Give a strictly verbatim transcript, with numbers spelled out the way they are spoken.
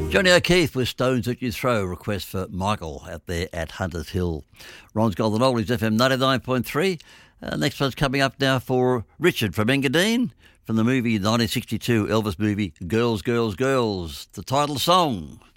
Johnny O'Keefe with Stones That You Throw. Request for Michael out there at Hunters Hill. Ron's Golden Oldies, F M ninety-nine point three. Uh, next one's coming up now for Richard from Engadine, from the movie nineteen sixty-two Elvis movie Girls, Girls, Girls. The title song.